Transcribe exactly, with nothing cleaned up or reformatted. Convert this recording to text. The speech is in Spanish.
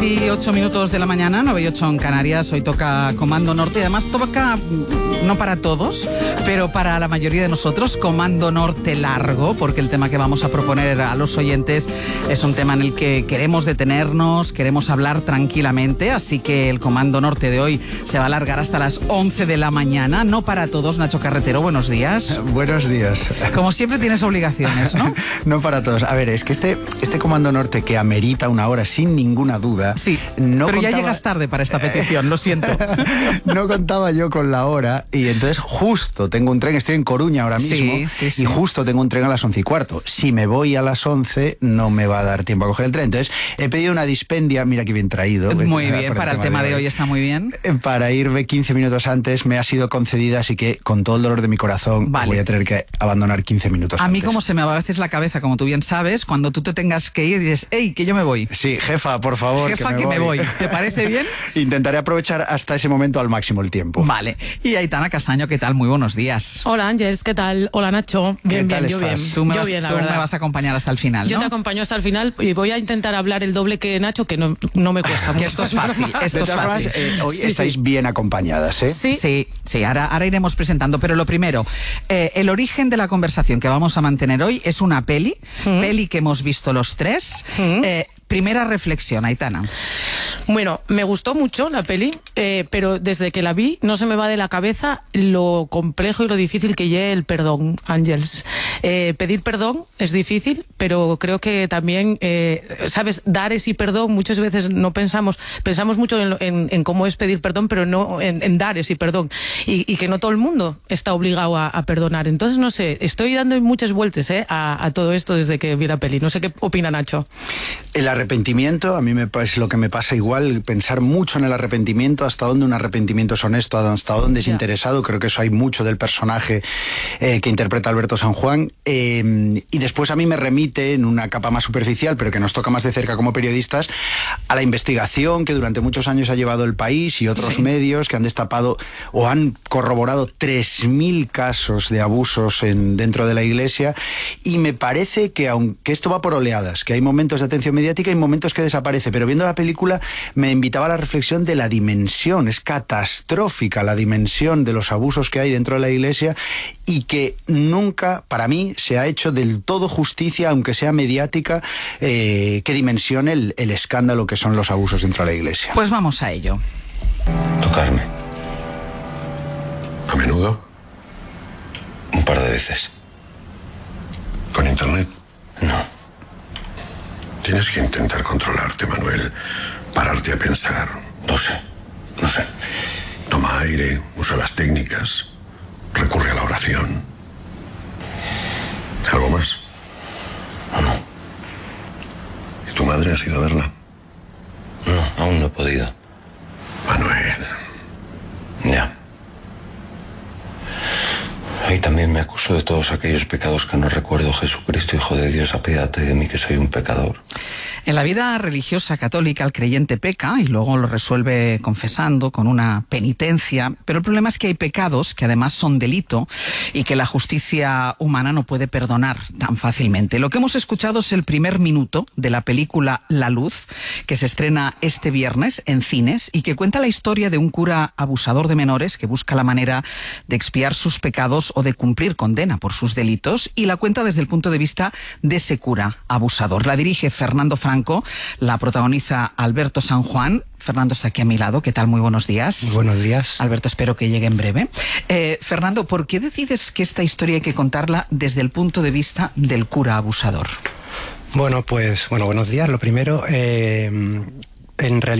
y ocho minutos de la mañana, nueve y ocho en Canarias. Hoy toca Comando Norte. Además toca, no para todos, pero para la mayoría de nosotros, Comando Norte largo, porque el tema que vamos a proponer a los oyentes es un tema en el que queremos detenernos, queremos hablar tranquilamente, así que el Comando Norte de hoy se va a alargar hasta las once de la mañana. No para todos. Nacho Carretero, buenos días. Buenos días. Como siempre tienes obligaciones, ¿no? No para todos. A ver, es que este, este Comando Norte que amerita una hora sin ninguna duda. Sí, no pero contaba... ya llegas tarde para esta petición, lo siento. No contaba yo con la hora y entonces justo tengo un tren, estoy en Coruña ahora mismo, sí, sí, sí. y justo tengo un tren a las once y cuarto. Si me voy a las once no me va a dar tiempo a coger el tren. Entonces he pedido una dispendia, mira que bien traído. Muy bien, para, para el tema de hoy. de hoy está muy bien. Para irme quince minutos antes me ha sido concedida, así que con todo el dolor de mi corazón vale. voy a tener que abandonar quince minutos a antes. A mí como se me va a veces la cabeza, como tú bien sabes, cuando tú te tengas que ir dices, hey, que yo me voy. Sí, jefa, por favor, jefa, que, me, que voy. me voy. ¿Te parece bien? Intentaré aprovechar hasta ese momento al máximo el tiempo. Vale. Y Aitana Castaño, ¿qué tal? Muy buenos días. Hola Ángeles, ¿qué tal? Hola Nacho. Bien, ¿Qué tal bien, yo estás? bien. Tú, me yo vas, bien, la tú verdad. me vas a acompañar hasta el final, ¿no? Yo te acompaño hasta el final y voy a intentar hablar el doble que Nacho, que no, no me cuesta mucho. Esto es fácil, esto de es todas fácil. Formas, eh, hoy sí, estáis sí. bien acompañadas, ¿eh? Sí, sí, sí. Ahora, ahora iremos presentando, pero lo primero, eh, el origen de la conversación que vamos a mantener hoy es una peli, mm. peli que hemos visto los tres. Mm. Eh, Primera reflexión, Aitana. Bueno, me gustó mucho la peli, eh, pero desde que la vi no se me va de la cabeza lo complejo y lo difícil que lleve el perdón, Ángels. Eh, pedir perdón es difícil, pero creo que también, eh, ¿sabes? Dar ese perdón, muchas veces no pensamos, pensamos mucho en, en, en cómo es pedir perdón, pero no en, en dar ese perdón. Y, y que no todo el mundo está obligado a, a perdonar. Entonces, no sé, estoy dando muchas vueltas eh, a, a todo esto desde que vi la peli. No sé qué opina Nacho. El arrepentimiento, a mí me es lo que me pasa igual, pensar mucho en el arrepentimiento, hasta dónde un arrepentimiento es honesto, hasta dónde es yeah. interesado. Creo que eso hay mucho del personaje eh, que interpreta Alberto San Juan. Eh, y después a mí me remite, en una capa más superficial, pero que nos toca más de cerca como periodistas, a la investigación que durante muchos años ha llevado el país y otros sí. medios que han destapado o han corroborado tres mil casos de abusos en, dentro de la Iglesia. Y me parece que, aunque esto va por oleadas, que hay momentos de atención mediática y momentos que desaparece, pero viendo la película me invitaba a la reflexión de la dimensión, es catastrófica la dimensión de los abusos que hay dentro de la Iglesia y que nunca, para mí, se ha hecho del todo justicia, aunque sea mediática, eh, que dimensione el, el escándalo que son los abusos dentro de la Iglesia. Pues vamos a ello. Tocarme. ¿A menudo? Un par de veces. ¿Con internet? No. Tienes que intentar controlarte, Manuel. Pararte a pensar. No sé, no sé. Toma aire, usa las técnicas, recurre a la oración. ¿Algo más? No, no. ¿Y tu madre has ido a verla? No, aún no he podido. Manuel. Ya. Y también me acuso de todos aquellos pecados que no recuerdo. Jesucristo, Hijo de Dios, apiádate de mí, que soy un pecador. En la vida religiosa católica el creyente peca y luego lo resuelve confesando con una penitencia, pero el problema es que hay pecados que además son delito y que la justicia humana no puede perdonar tan fácilmente. Lo que hemos escuchado es el primer minuto de la película La Luz, que se estrena este viernes en cines y que cuenta la historia de un cura abusador de menores que busca la manera de expiar sus pecados o de cumplir condena por sus delitos, y la cuenta desde el punto de vista de ese cura abusador. La dirige Fernando Franco, la protagoniza Alberto San Juan. Fernando está aquí a mi lado. ¿Qué tal? Muy buenos días. Muy buenos días. Alberto, espero que llegue en breve. Eh, Fernando, ¿por qué decides que esta historia hay que contarla desde el punto de vista del cura abusador? Bueno, pues, bueno, buenos días. Lo primero, eh, en realidad